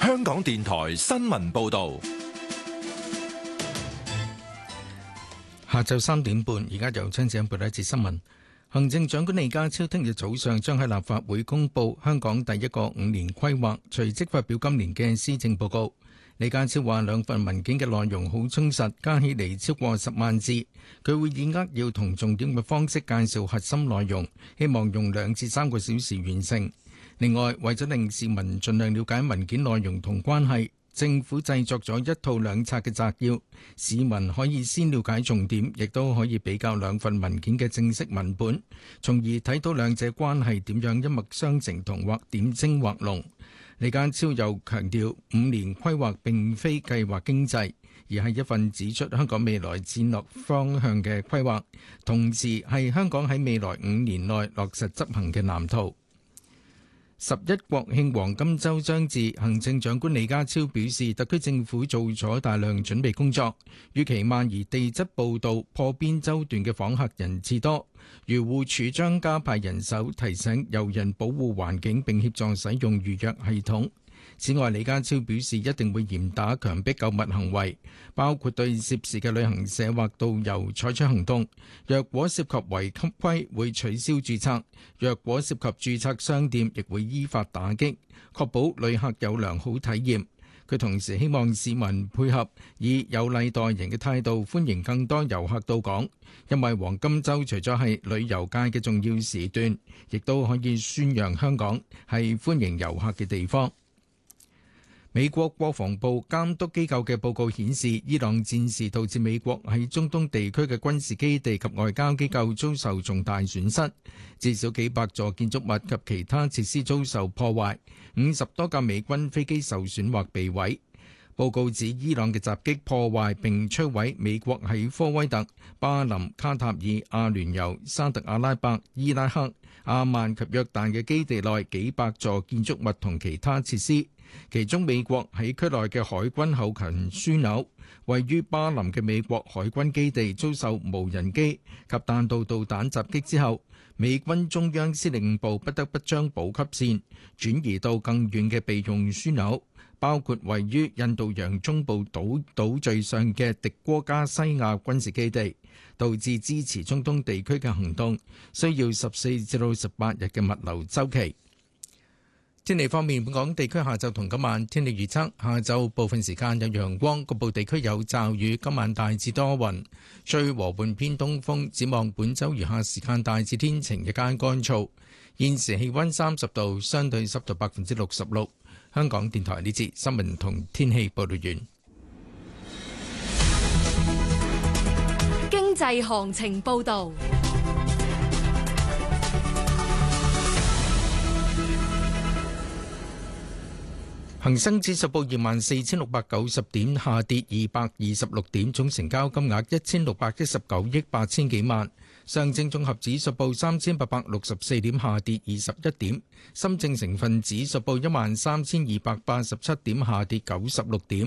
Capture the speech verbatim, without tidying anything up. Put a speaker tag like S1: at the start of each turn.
S1: 香港電台新聞報道。
S2: 下晝三點半，而家由張子欣報一節新聞。行政長官李家超聽日早上將喺立法會公布香港第一個五年規劃，隨即發表今年嘅施政報告。李家超話兩份文件嘅內容好充實，加起嚟超過十萬字。佢會以扼要同重點嘅方式介紹核心內容，希望用兩至三個小時完成。另外，為咗令市民盡量了解文件內容同關係，政府製作咗一套兩冊嘅摘要，市民可以先了解重點，亦都可以比較兩份文件嘅正式文本，從而睇到兩者關係點樣一脈相承同或點睛或濃。李家超又強調，五年規劃並非計劃經濟，而係一份指出香港未來戰略方向嘅規劃，同時係香港喺未來五年內落實執行嘅藍圖。十一國慶黃金週將至，行政長官李家超表示，特區政府做咗大量準備工作，預期萬宜地質步道破邊洲段嘅訪客人次多，漁護署將加派人手提醒遊人保護環境並協助使用預約系統。此外，李家超表示一定會嚴打強迫購物行為，包括對涉事嘅旅行社或導遊採取行動。若果涉及違規，會取消註冊；若果涉及註冊商店，亦會依法打擊，確保旅客有良好體驗。佢同時希望市民配合，以有禮待人嘅態度歡迎更多遊客到港，因為黃金週除咗係旅遊界嘅重要時段，亦都可以宣揚香港係歡迎遊客嘅地方。美國國防部監督機構嘅報告顯示，伊朗戰事導致美國喺中東地區嘅軍事基地及外交機構遭受重大損失，至少幾百座建築物及其他設施遭受破壞，五十多架美軍飛機受損或被毀。報告指伊朗嘅襲擊破壞並摧毀美國喺科威特、巴林、卡塔爾、阿聯酋、沙特阿拉伯、伊拉克、阿曼及約旦嘅基地內幾百座建築物同其他設施。其中美國喺區內嘅海軍後勤樞紐，位於巴林嘅美國海軍基地遭受無人機及彈道導彈襲擊之後，美軍中央司令部不得不將補給線轉移到更遠嘅備用樞紐，包括位於印度洋中部島島嶼上嘅迪戈加西亞軍事基地，導致支持中東地區嘅行動需要十四至到十八日嘅物流週期。天氣方面，本港地區下晝同今晚天氣預測：下晝部分時間有陽光，局部地區有驟雨；今晚大致多雲，吹和緩偏東風。展望本週餘下時間大致天晴，日間乾燥。現時氣溫三十度，相對濕度百分之六十六。香港電台呢節新聞同天氣報道完。
S3: 經濟行情報道。
S2: 恒生指數報二萬四千六百九十點，下跌二百二十六點，總成交金額一千六百一十九億八千幾萬。上證綜合指數報三千八百六十四點，下跌二十一點。深證成分指數報一萬三千二百八十七點，下跌九十六點。